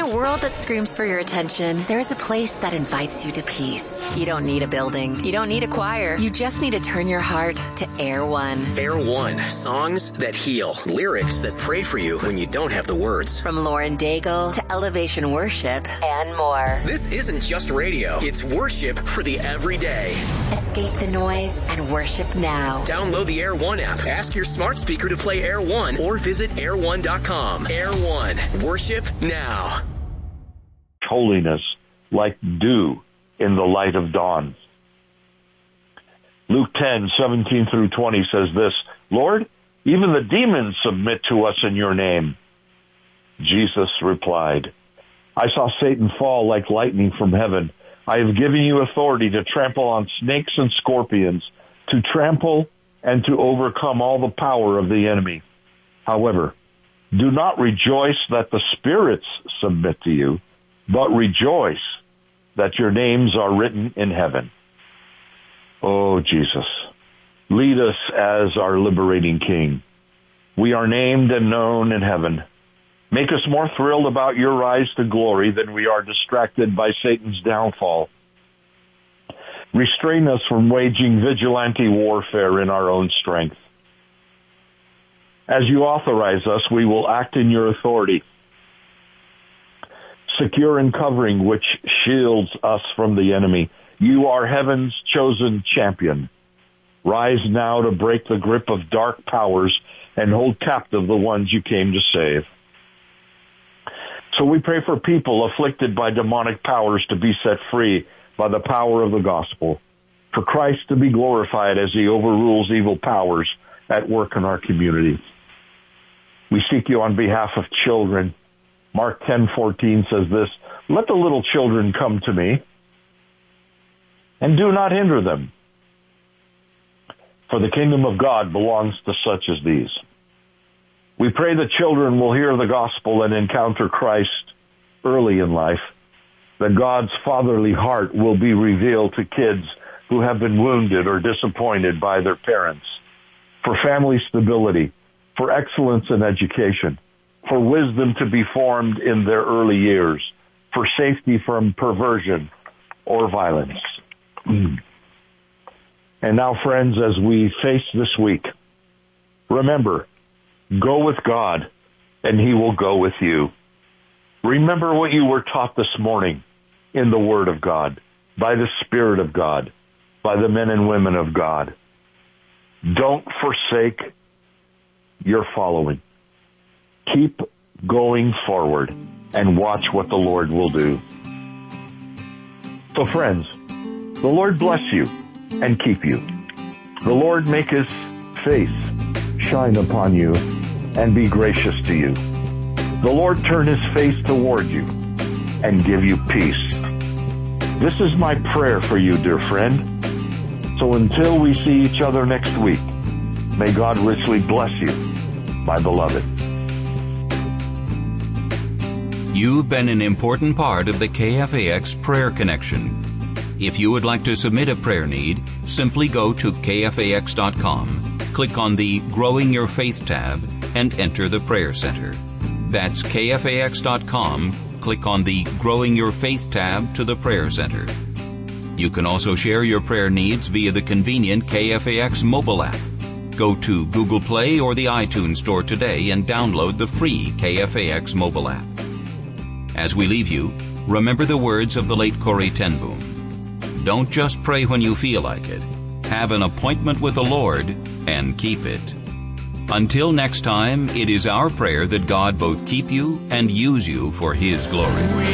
a world that screams for your attention, there is a place that invites you to peace. You don't need a building. You don't need a choir. You just need to turn your heart to Air One. Air One. Songs that heal. Lyrics that pray for you when you don't have the words. From Lauren Daigle to Elevation Worship and more. This isn't just radio. It's worship for the everyday. Escape the noise and worship now. Download the Air One app. Ask your smart speaker to play Air One or visit air1.com. Air One. Worship now. Holiness like dew in the light of dawn. Luke 10:17 through 20 says this, Lord, even the demons submit to us in your name. Jesus replied, I saw Satan fall like lightning from heaven. I have given you authority to trample on snakes and scorpions, to trample and to overcome all the power of the enemy. However, do not rejoice that the spirits submit to you, but rejoice that your names are written in heaven. Oh, Jesus, lead us as our liberating King. We are named and known in heaven. Make us more thrilled about your rise to glory than we are distracted by Satan's downfall. Restrain us from waging vigilante warfare in our own strength. As you authorize us, we will act in your authority. Secure and covering which shields us from the enemy. You are heaven's chosen champion. Rise now to break the grip of dark powers and hold captive the ones you came to save. So we pray for people afflicted by demonic powers to be set free by the power of the gospel. For Christ to be glorified as he overrules evil powers at work in our community. We seek you on behalf of children. Mark 10:14 says this, let the little children come to me, and do not hinder them. For the kingdom of God belongs to such as these. We pray that children will hear the gospel and encounter Christ early in life, that God's fatherly heart will be revealed to kids who have been wounded or disappointed by their parents, for family stability, for excellence in education, for wisdom to be formed in their early years, for safety from perversion or violence. And now, friends, as we face this week, remember, go with God, and he will go with you. Remember what you were taught this morning in the Word of God, by the Spirit of God, by the men and women of God. Don't forsake your following. Keep going forward and watch what the Lord will do. So, friends, the Lord bless you and keep you. The Lord make his face shine upon you and be gracious to you. The Lord turn his face toward you and give you peace. This is my prayer for you, dear friend. So until we see each other next week, may God richly bless you, my beloved. You've been an important part of the KFAX Prayer Connection. If you would like to submit a prayer need, simply go to kfax.com, click on the Growing Your Faith tab, and enter the Prayer Center. That's kfax.com, click on the Growing Your Faith tab to the Prayer Center. You can also share your prayer needs via the convenient KFAX mobile app. Go to Google Play or the iTunes Store today and download the free KFAX mobile app. As we leave you, remember the words of the late Corrie ten Boom. Don't just pray when you feel like it. Have an appointment with the Lord and keep it. Until next time, it is our prayer that God both keep you and use you for his glory.